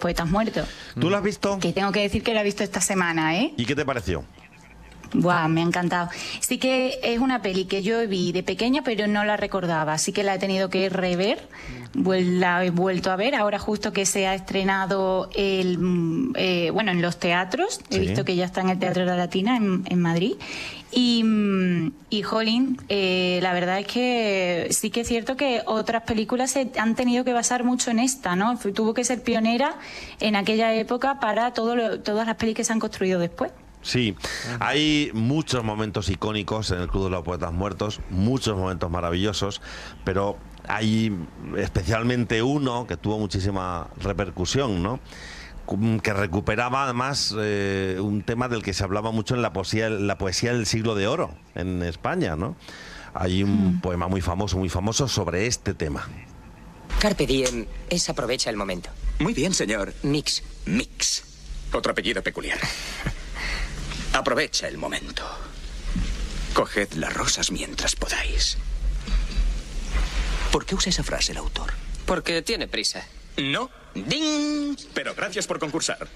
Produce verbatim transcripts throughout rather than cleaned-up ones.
poetas muertos. ¿Tú lo has visto? Que tengo que decir que lo he visto esta semana, ¿eh? ¿Y qué te pareció? Buah, me ha encantado. Sí que es una peli que yo vi de pequeña, pero no la recordaba, así que la he tenido que rever. La he vuelto a ver ahora justo que se ha estrenado el, eh, bueno, en los teatros. He Sí. visto que ya está en el Teatro de la Latina en, en Madrid. Y, y jolín, eh, la verdad es que sí que es cierto que otras películas se han tenido que basar mucho en esta, ¿no? Tuvo que ser pionera en aquella época para todo lo, todas las pelis que se han construido después. Sí, hay muchos momentos icónicos en el Club de los Poetas Muertos, muchos momentos maravillosos, pero hay especialmente uno que tuvo muchísima repercusión, ¿no? Que recuperaba además eh, un tema del que se hablaba mucho en la poesía, la poesía del siglo de oro en España, ¿no? Hay un mm. poema muy famoso, muy famoso sobre este tema. Carpe diem es aprovecha el momento. Muy bien, señor. Mix. Mix. Otro apellido peculiar. Aprovecha el momento. Coged las rosas mientras podáis. ¿Por qué usa esa frase el autor? Porque tiene prisa. No. ¡Ding! Pero gracias por concursar.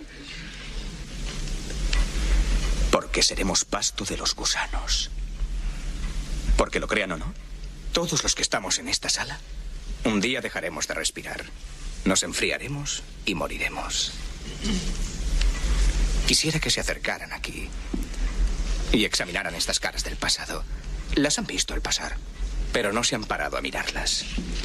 Porque seremos pasto de los gusanos. Porque lo crean o no, todos los que estamos en esta sala, un día dejaremos de respirar. Nos enfriaremos y moriremos. Quisiera que se acercaran aquí y examinaran estas caras del pasado. Las han visto al pasar, pero no se han parado a mirarlas.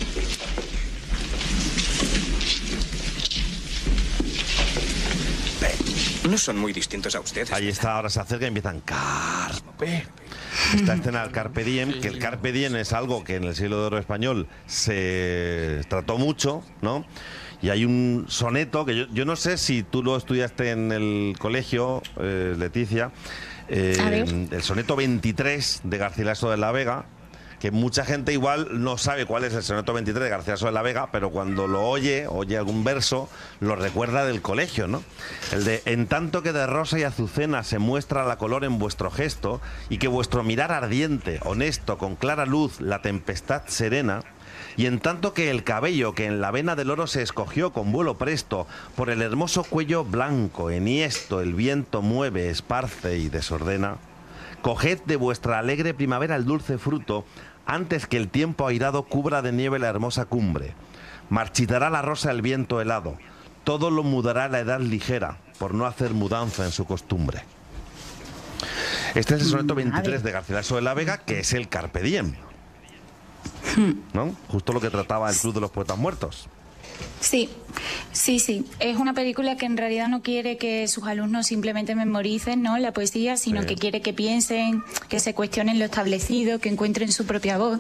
No son muy distintos a ustedes. Ahí está, ahora se acerca y empiezan Carpe. Esta escena del Carpe Diem, que el Carpe Diem es algo que en el siglo de oro español se trató mucho, ¿no? Y hay un soneto que yo, yo no sé si tú lo estudiaste en el colegio, eh, Leticia, eh, el soneto veintitrés de Garcilaso de la Vega, que mucha gente igual no sabe cuál es el soneto veintitrés de Garcilaso de la Vega, pero cuando lo oye, oye algún verso, lo recuerda del colegio, ¿no? El de: en tanto que de rosa y azucena se muestra la color en vuestro gesto, y que vuestro mirar ardiente, honesto, con clara luz, la tempestad serena, y en tanto que el cabello que en la vena del oro se escogió con vuelo presto, por el hermoso cuello blanco, enhiesto, el viento mueve, esparce y desordena, coged de vuestra alegre primavera el dulce fruto, antes que el tiempo airado cubra de nieve la hermosa cumbre. Marchitará la rosa el viento helado, todo lo mudará la edad ligera, por no hacer mudanza en su costumbre. Este es el soneto veintitrés de Garcilaso de la Vega, que es el Carpe Diem, ¿no? Justo lo que trataba el Club de los Poetas Muertos. Sí, sí, sí. Es una película que en realidad no quiere que sus alumnos simplemente memoricen, ¿no?, la poesía, sino sí. que quiere que piensen, que se cuestionen lo establecido, que encuentren su propia voz.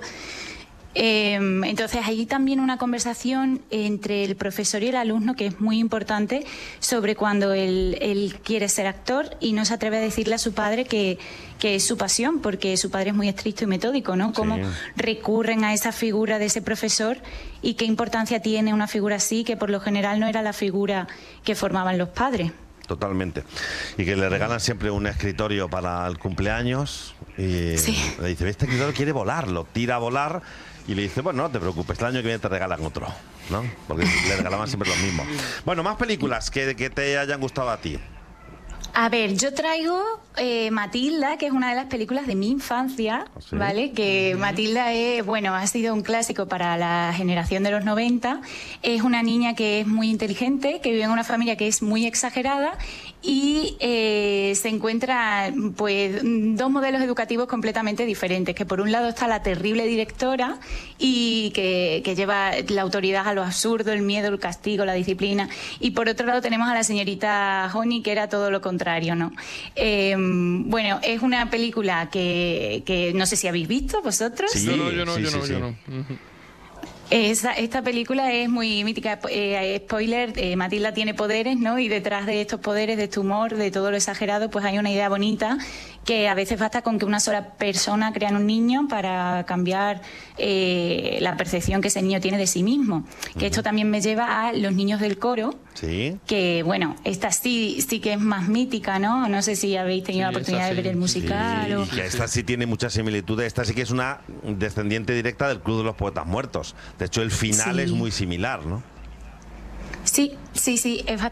Eh, entonces hay también una conversación entre el profesor y el alumno que es muy importante sobre cuando él, él quiere ser actor y no se atreve a decirle a su padre que, que es su pasión, porque su padre es muy estricto y metódico, ¿no? Cómo sí. recurren a esa figura de ese profesor y qué importancia tiene una figura así, que por lo general no era la figura que formaban los padres. Totalmente. Y que le regalan siempre un escritorio para el cumpleaños y sí. le dice: este escritorio quiere volar, lo tira a volar. Y le dice: bueno, no te preocupes, el año que viene te regalan otro, ¿no? Porque le regalaban siempre los mismos. Bueno, más películas que, que te hayan gustado a ti. A ver, yo traigo eh, Matilda, que es una de las películas de mi infancia, ¿sí? ¿Vale? Que Matilda es, bueno, ha sido un clásico para la generación de los noventa. Es una niña que es muy inteligente, que vive en una familia que es muy exagerada y eh, se encuentra, pues, dos modelos educativos completamente diferentes. Que por un lado está la terrible directora y que, que lleva la autoridad a lo absurdo, el miedo, el castigo, la disciplina. Y por otro lado tenemos a la señorita Honey, que era todo lo contrario. ¿No? Eh, bueno, es una película que, que no sé si habéis visto vosotros. Sí, no, no, yo no, sí, yo sí, no, sí. yo no. Uh-huh. Esa, esta película es muy mítica. Eh, spoiler, eh, Matilda tiene poderes, ¿no? Y detrás de estos poderes, de este humor, de todo lo exagerado, pues hay una idea bonita que a veces basta con que una sola persona crea un niño para cambiar eh, la percepción que ese niño tiene de sí mismo. Que uh-huh. esto también me lleva a Los niños del coro, ¿sí? Que, bueno, esta sí, sí que es más mítica, ¿no? No sé si habéis tenido sí, la oportunidad sí. de ver el musical. Sí, o... y que esta sí tiene muchas similitudes. Esta sí que es una descendiente directa del Club de los Poetas Muertos. De hecho, el final sí. es muy similar, ¿no? Sí, sí, sí, es bastante